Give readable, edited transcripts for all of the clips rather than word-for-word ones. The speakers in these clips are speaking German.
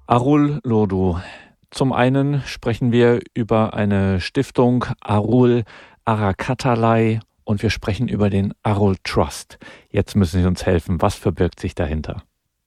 Arul Lodu. Zum einen sprechen wir über eine Stiftung Arul Arakatalai und wir sprechen über den Arul Trust. Jetzt müssen Sie uns helfen. Was verbirgt sich dahinter?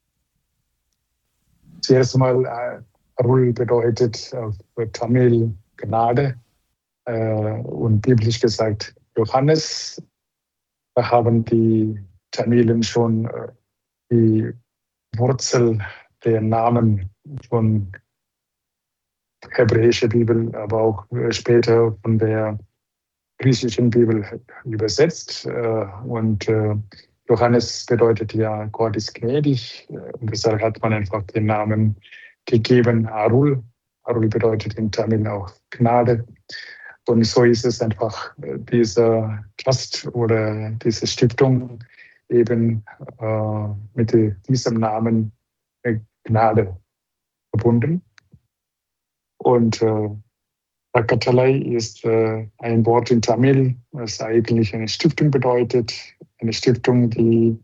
Zuerst mal, Arul bedeutet auf Tamil Gnade und biblisch gesagt Johannes. Da haben die Tamilen schon die Wurzel der Namen von hebräischer Bibel, aber auch später von der griechischen Bibel übersetzt. Und Johannes bedeutet ja, Gott ist gnädig. Und deshalb hat man einfach den Namen gegeben, Arul. Arul bedeutet in Tamil auch Gnade. Und so ist es einfach, dieser Trust oder diese Stiftung eben mit diesem Namen Gnade verbunden. Und Arakatalai ist ein Wort in Tamil, was eigentlich eine Stiftung bedeutet. Eine Stiftung, die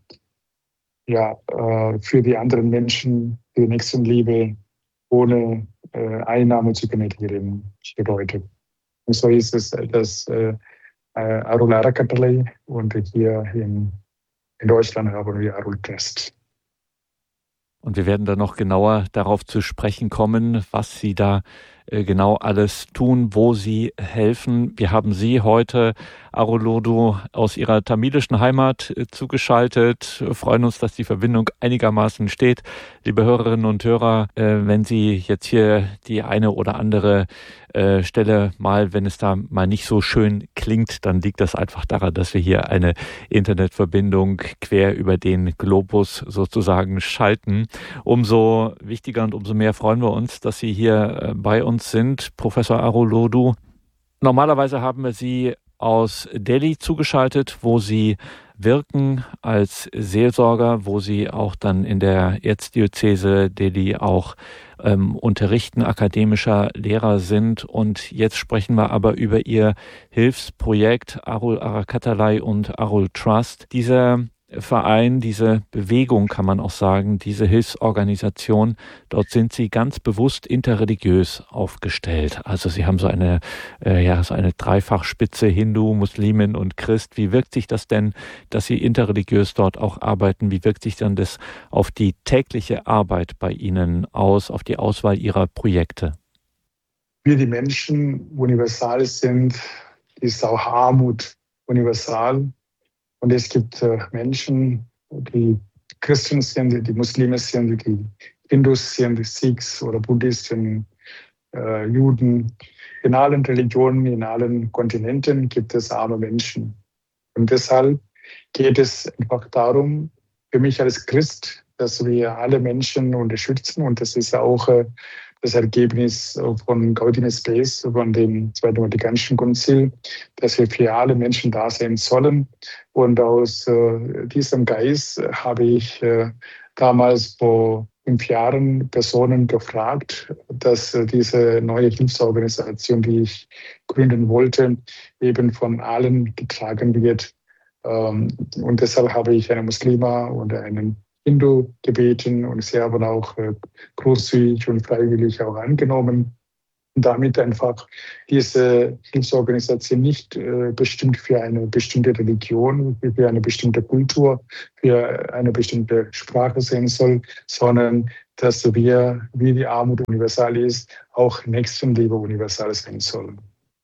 für die anderen Menschen die Nächstenliebe ohne Einnahme zu generieren bedeutet. Und so ist es das Arul Arakatalai und hier in Deutschland haben wir Arul Trust. Und wir werden dann noch genauer darauf zu sprechen kommen, was Sie da genau alles tun, wo Sie helfen. Wir haben Sie heute, Arul Lodu, aus Ihrer tamilischen Heimat zugeschaltet. Wir freuen uns, dass die Verbindung einigermaßen steht. Liebe Hörerinnen und Hörer, wenn Sie jetzt hier die eine oder andere Stelle mal, wenn es da mal nicht so schön klingt, dann liegt das einfach daran, dass wir hier eine Internetverbindung quer über den Globus sozusagen schalten. Umso wichtiger und umso mehr freuen wir uns, dass Sie hier bei uns sind, Professor Arul Lodu. Normalerweise haben wir Sie aus Delhi zugeschaltet, wo Sie wirken als Seelsorger, wo Sie auch dann in der Erzdiözese Delhi auch unterrichten, akademischer Lehrer sind. Und jetzt sprechen wir aber über Ihr Hilfsprojekt Arul Arakatalai und Arul Trust. Dieser Verein, diese Bewegung kann man auch sagen, diese Hilfsorganisation, dort sind Sie ganz bewusst interreligiös aufgestellt. Also Sie haben so eine Dreifachspitze, Hindu, Muslimin und Christ. Wie wirkt sich das denn, dass Sie interreligiös dort auch arbeiten? Wie wirkt sich dann das auf die tägliche Arbeit bei Ihnen aus, auf die Auswahl Ihrer Projekte? Wir die Menschen universal sind, ist auch Armut universal. Und es gibt Menschen, die Christen sind, die Muslime sind, die Hindus sind, die Sikhs oder Buddhisten, Juden. In allen Religionen, in allen Kontinenten gibt es arme Menschen. Und deshalb geht es einfach darum, für mich als Christ, dass wir alle Menschen unterstützen. Und das ist auch das Ergebnis von Gaudium Spes, von dem Zweiten Vatikanischen Konzil, dass wir für alle Menschen da sein sollen. Und aus diesem Geist habe ich damals vor 5 Jahren Personen gefragt, dass diese neue Hilfsorganisation, die ich gründen wollte, eben von allen getragen wird. Und deshalb habe ich einen Muslima und einen Hindu gebeten und sie haben auch großzügig und freiwillig auch angenommen. Und damit einfach diese Hilfsorganisation nicht bestimmt für eine bestimmte Religion, für eine bestimmte Kultur, für eine bestimmte Sprache sein soll, sondern dass wir, wie die Armut universal ist, auch Nächstenliebe universal sein sollen.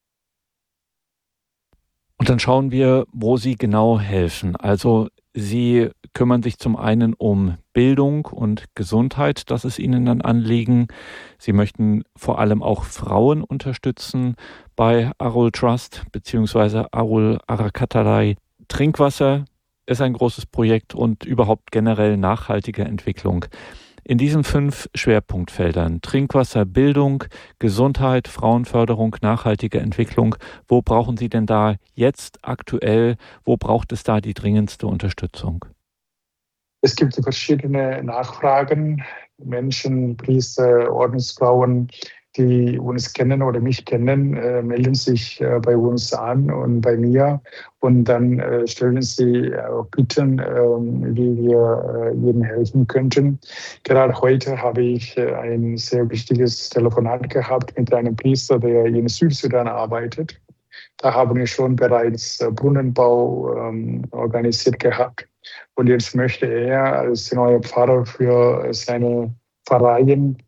Und dann schauen wir, wo Sie genau helfen. Also Sie kümmern sich zum einen um Bildung und Gesundheit, das ist Ihnen ein Anliegen. Sie möchten vor allem auch Frauen unterstützen bei Arul Trust bzw. Arul Arakatalai. Trinkwasser ist ein großes Projekt und überhaupt generell nachhaltige Entwicklung. In diesen 5 Schwerpunktfeldern Trinkwasser, Bildung, Gesundheit, Frauenförderung, nachhaltige Entwicklung, wo brauchen Sie denn da jetzt aktuell, wo braucht es da die dringendste Unterstützung? Es gibt verschiedene Nachfragen, Menschen, Priester, Ordensfrauen, die uns kennen oder mich kennen, melden sich bei uns an und bei mir und dann stellen sie Bitten, wie wir ihnen helfen könnten. Gerade heute habe ich ein sehr wichtiges Telefonat gehabt mit einem Priester, der in Südsudan arbeitet. Da haben wir schon bereits Brunnenbau organisiert gehabt. Und jetzt möchte er als neuer Pfarrer für seine Pfarreien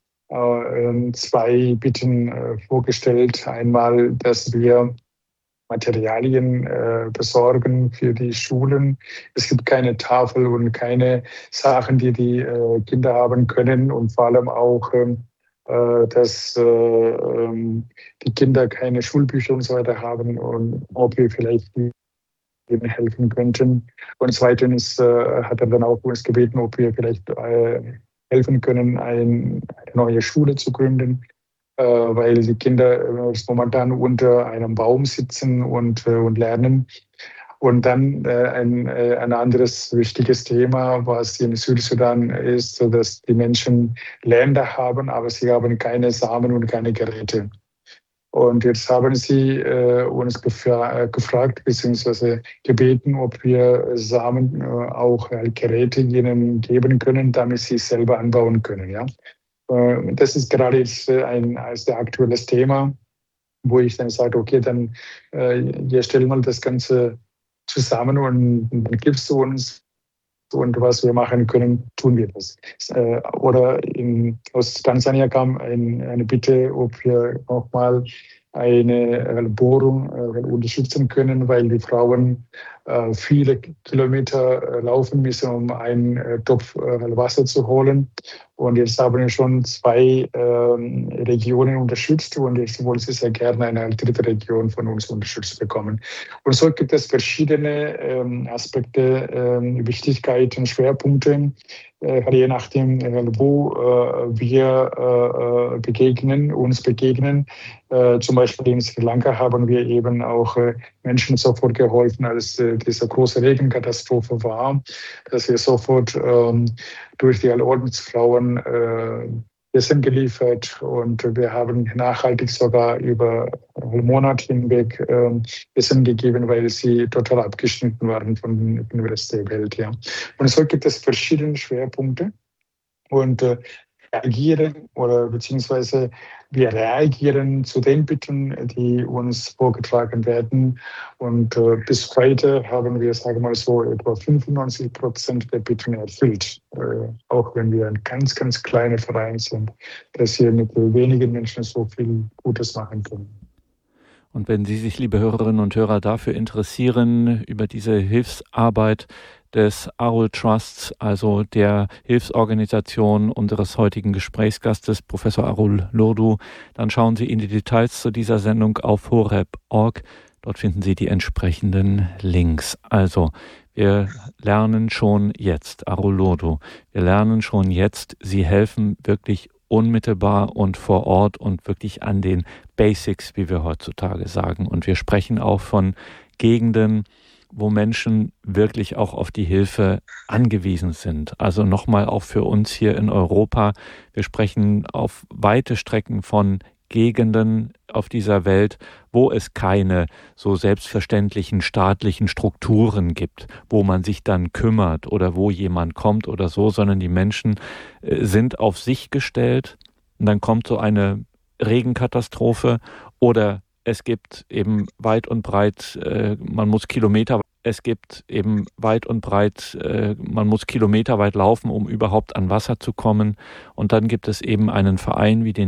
2 Bitten vorgestellt. Einmal, dass wir Materialien besorgen für die Schulen. Es gibt keine Tafel und keine Sachen, die die Kinder haben können und vor allem auch dass die Kinder keine Schulbücher und so weiter haben und ob wir vielleicht ihnen helfen könnten. Und zweitens hat er dann auch uns gebeten, ob wir vielleicht helfen können, eine neue Schule zu gründen, weil die Kinder momentan unter einem Baum sitzen und lernen. Und dann ein anderes wichtiges Thema, was in Südsudan ist, dass die Menschen Länder haben, aber sie haben keine Samen und keine Geräte. Und jetzt haben sie uns gefragt bzw. gebeten, ob wir Samen auch Geräte ihnen geben können, damit sie es selber anbauen können. Ja? Das ist gerade jetzt ein sehr aktuelles Thema, wo ich dann sage, okay, dann stellen wir das Ganze zusammen und dann gibst du uns und was wir machen können, tun wir das. Oder aus Tansania kam eine Bitte, ob wir nochmal eine Bohrung unterstützen können, weil die Frauen viele Kilometer laufen müssen, um einen Topf Wasser zu holen. Und jetzt haben wir schon 2 Regionen unterstützt und jetzt wollen sie sehr gerne eine dritte Region von uns unterstützt bekommen. Und so gibt es verschiedene Aspekte, Wichtigkeiten, Schwerpunkte, je nachdem, wo wir uns begegnen. Zum Beispiel in Sri Lanka haben wir eben auch Menschen sofort geholfen, als diese große Regenkatastrophe war, dass wir sofort durch die Allordensfrauen Essen geliefert und wir haben nachhaltig sogar über einen Monat hinweg Essen gegeben, weil sie total abgeschnitten waren von dem Rest der Welt. Ja. Und so gibt es verschiedene Schwerpunkte und reagieren oder beziehungsweise wir reagieren zu den Bitten, die uns vorgetragen werden. Und bis heute haben wir, sagen wir mal so, etwa 95% der Bitten erfüllt. Auch wenn wir ein ganz, ganz kleiner Verein sind, dass wir mit wenigen Menschen so viel Gutes machen können. Und wenn Sie sich, liebe Hörerinnen und Hörer, dafür interessieren, über diese Hilfsarbeit des Arul Trusts, also der Hilfsorganisation unseres heutigen Gesprächsgastes, Professor Arul Lourdu, dann schauen Sie in die Details zu dieser Sendung auf horeb.org. Dort finden Sie die entsprechenden Links. Also, wir lernen schon jetzt, Arul Lourdu, wir lernen schon jetzt, Sie helfen wirklich unmittelbar und vor Ort und wirklich an den Basics, wie wir heutzutage sagen. Und wir sprechen auch von Gegenden, wo Menschen wirklich auch auf die Hilfe angewiesen sind. Also nochmal auch für uns hier in Europa. Wir sprechen auf weite Strecken von Gegenden auf dieser Welt, wo es keine so selbstverständlichen staatlichen Strukturen gibt, wo man sich dann kümmert oder wo jemand kommt oder so, sondern die Menschen sind auf sich gestellt und dann kommt so eine Regenkatastrophe oder es gibt eben weit und breit, man muss kilometerweit laufen, um überhaupt an Wasser zu kommen. Und dann gibt es eben einen Verein wie den